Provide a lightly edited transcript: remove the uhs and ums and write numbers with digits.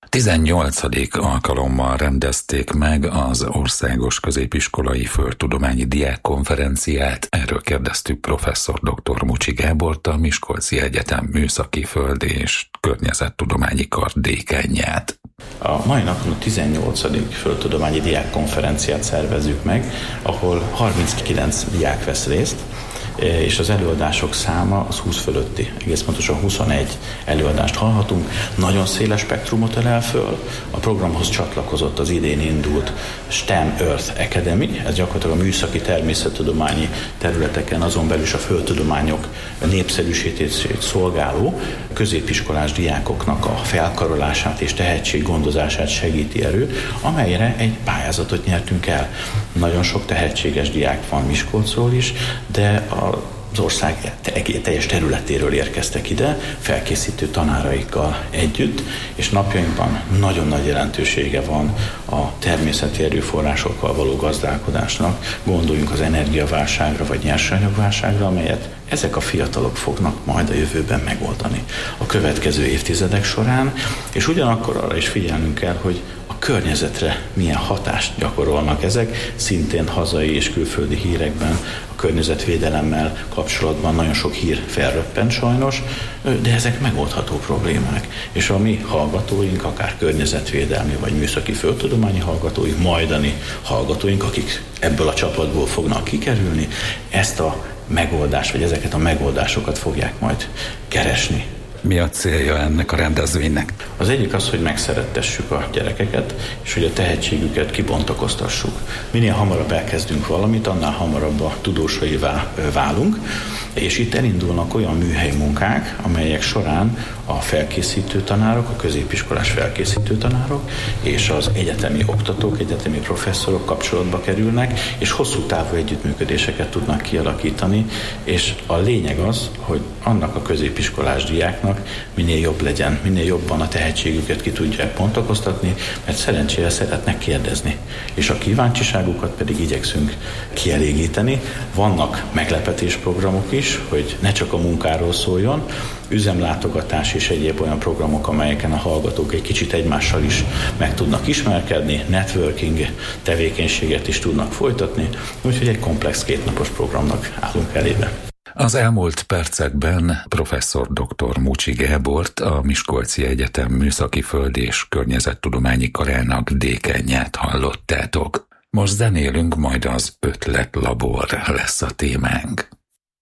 18. alkalommal rendezték meg az Országos Középiskolai Földtudományi Diákkonferenciát. Erről kérdeztük professzor dr. Mucsi Gábort, a Miskolci Egyetem Műszaki Föld- és Környezettudományi Kar dékánját. A mai napon a 18. Földtudományi Diákkonferenciát szervezzük meg, ahol 39 diák vesz részt, és az előadások száma az 20 fölötti. Egész pontosan 21 előadást hallhatunk. Nagyon széles spektrumot ölel föl. A programhoz csatlakozott az idén indult STEM Earth Academy, ez gyakorlatilag a műszaki természettudományi területeken, azon belül is a földtudományok népszerűsítését szolgáló középiskolás diákoknak a felkarolását és tehetséggondozását segíti erő, amelyre egy pályázatot nyertünk el. Nagyon sok tehetséges diák van Miskolcról is, de az ország teljes területéről érkeztek ide, felkészítő tanáraikkal együtt, és napjainkban nagyon nagy jelentősége van a természeti erőforrásokkal való gazdálkodásnak. Gondoljunk az energiaválságra vagy nyersanyagválságra, amelyet ezek a fiatalok fognak majd a jövőben megoldani a következő évtizedek során, és ugyanakkor arra is figyelnünk kell, hogy a környezetre milyen hatást gyakorolnak ezek, szintén hazai és külföldi hírekben a környezetvédelemmel kapcsolatban nagyon sok hír felröppent sajnos, de ezek megoldható problémák. És a mi hallgatóink, akár környezetvédelmi vagy műszaki földtudományi hallgatóink, majdani hallgatóink, akik ebből a csapatból fognak kikerülni, ezt a megoldást, vagy ezeket a megoldásokat fogják majd keresni. Mi a célja ennek a rendezvénynek? Az egyik az, hogy megszerettessük a gyerekeket, és hogy a tehetségüket kibontakoztassuk. Minél hamarabb elkezdünk valamit, annál hamarabb a tudósaivá válunk, és itt elindulnak olyan műhelyi munkák, amelyek során a felkészítő tanárok, a középiskolás felkészítő tanárok és az egyetemi oktatók, egyetemi professzorok kapcsolatba kerülnek, és hosszú távú együttműködéseket tudnak kialakítani, és a lényeg az, hogy annak a középiskolás diáknak minél jobb legyen, minél jobban a tehetségüket ki tudják bontakoztatni, mert szerencsére szeretnek kérdezni, és a kíváncsiságukat pedig igyekszünk kielégíteni. Vannak meglepetésprogramok is, hogy ne csak a munkáról szóljon, üzemlátogatás és egyéb olyan programok, amelyeken a hallgatók egy kicsit egymással is meg tudnak ismerkedni, networking tevékenységet is tudnak folytatni, úgyhogy egy komplex kétnapos programnak állunk elébe. Az elmúlt percekben professzor dr. Mucsi Gábort, a Miskolci Egyetem Műszaki Föld- és Környezettudományi Karának dékánját hallottátok. Most zenélünk, majd az ötletlabor lesz a témánk.